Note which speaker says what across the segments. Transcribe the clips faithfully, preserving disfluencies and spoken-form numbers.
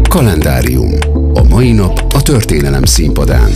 Speaker 1: Kalendárium. A mai nap a történelem színpadán.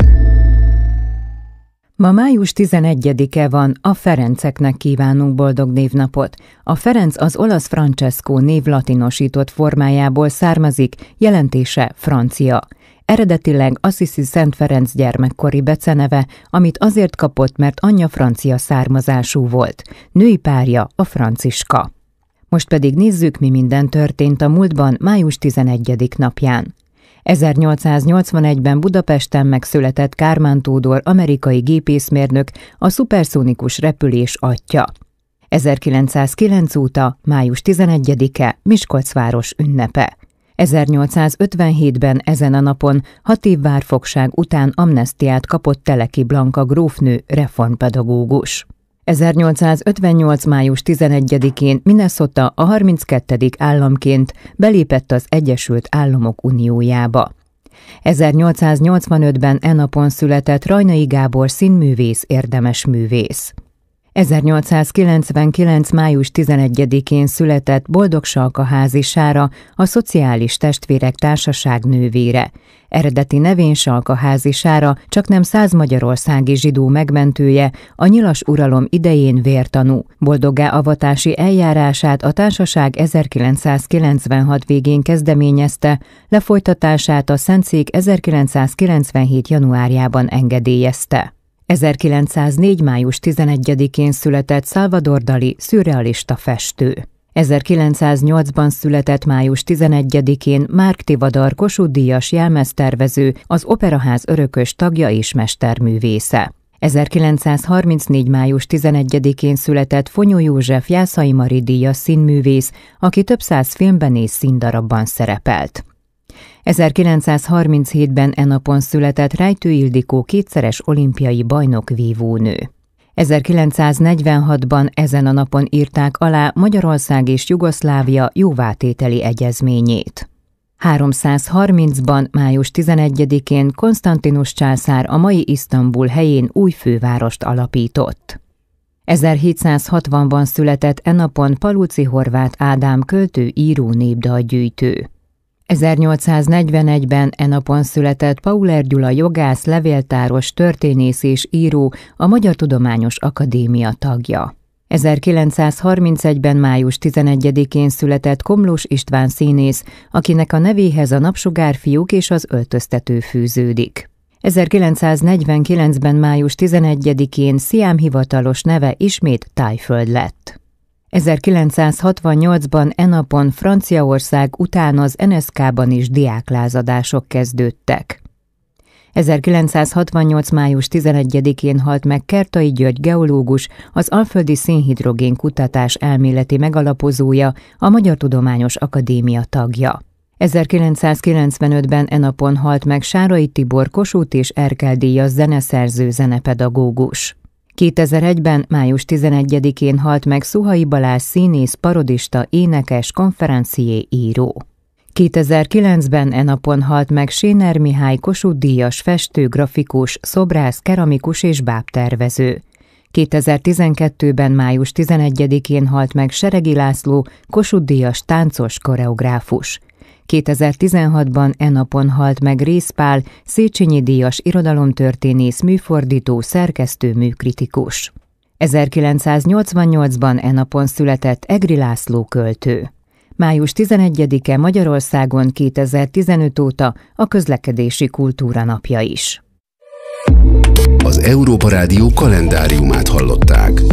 Speaker 2: Ma május tizenegyedike van, a Ferenceknek kívánunk boldog névnapot. A Ferenc az olasz Francesco név latinosított formájából származik, jelentése francia. Eredetileg Assisi Szent Ferenc gyermekkori beceneve, amit azért kapott, mert anyja francia származású volt. Női párja a Franciska. Most pedig nézzük, mi minden történt a múltban május tizenegyedik napján. ezernyolcszáznyolcvanegyben Budapesten megszületett Kármán Tódor amerikai gépészmérnök, a szuperszónikus repülés atya. ezerkilencszázkilenc óta május tizenegyedike Miskolc város ünnepe. ezernyolcszázötvenhétben ezen a napon hat év várfogság után amnesztiát kapott Teleki Blanka grófnő, reformpedagógus. ezernyolcszázötvennyolc május tizenegyedikén Minnesota a harminckettedik államként belépett az Egyesült Államok Uniójába. ezernyolcszáznyolcvanötben e napon született Rajnai Gábor színművész, érdemes művész. ezernyolcszázkilencvenkilenc május tizenegyedikén született Boldog-Salkaházi Sára, a Szociális Testvérek Társaság nővére. Eredeti nevén Salkaházi Sára, csaknem száz magyarországi zsidó megmentője, a nyilas uralom idején vértanú. Boldoggá avatási eljárását a társaság ezerkilencszázkilencvenhat végén kezdeményezte, lefolytatását a Szentszék ezerkilencszázkilencvenhét januárjában engedélyezte. ezerkilencszáznégy május tizenegyedikén született Salvador Dali, szürrealista festő. ezerkilencszáznyolcban született május tizenegyedikén Márk Tivadar, Kossuth-díjas jelmeztervező, az Operaház örökös tagja és mesterművésze. ezerkilencszázharmincnégy május tizenegyedikén született Fonyó József, Jászai Mari díjas színművész, aki több száz filmben és színdarabban szerepelt. ezerkilencszázharminchétben e napon született Rejtő Ildikó, kétszeres olimpiai bajnok, vívónő. ezerkilencszáznegyvenhatban ezen a napon írták alá Magyarország és Jugoszlávia jóvátételi egyezményét. háromszázharmincban május tizenegyedikén Konstantinus császár a mai Isztambul helyén új fővárost alapított. ezerhétszázhatvanban született e napon Palóczy Horváth Ádám, költő, író, népdalgyűjtő. ezernyolcszáznegyvenegyben e napon született Pauler Gyula, jogász, levéltáros, történész és író, a Magyar Tudományos Akadémia tagja. ezerkilencszázharmincegyben május tizenegyedikén született Komlós István színész, akinek a nevéhez a Napsugárfiúk és az Öltöztető fűződik. ezerkilencszáznegyvenkilencben május tizenegyedikén Sziám hivatalos neve ismét Tájföld lett. ezerkilencszázhatvannyolcban e napon Franciaország után az en es zé ká-ban is diáklázadások kezdődtek. ezerkilencszázhatvannyolc május tizenegyedikén halt meg Kertai György geológus, az alföldi szénhidrogén kutatás elméleti megalapozója, a Magyar Tudományos Akadémia tagja. ezerkilencszázkilencvenötben e napon halt meg Sárai Tibor, Kossuth és Erkel-díjas zeneszerző, zenepedagógus. kétezer-egyben május tizenegyedikén halt meg Szuhai Balázs színész, parodista, énekes, konferencié, író. kétezer-kilencben e napon halt meg Séner Mihály, Kossuth-díjas festő, grafikus, szobrász, keramikus és bábtervező. kétezer-tizenkettőben május tizenegyedikén halt meg Seregi László, Kossuth-díjas táncos, koreográfus. kétezer-tizenhatban e napon halt meg Rész Pál, Széchenyi-díjas irodalomtörténész, műfordító, szerkesztő, műkritikus. ezerkilencszáznyolcvannyolcban e napon született Egri László, költő. május tizenegyedike Magyarországon kétezer-tizenöt óta a közlekedési kultúra napja is.
Speaker 1: Az Európa Rádió kalendáriumát hallották.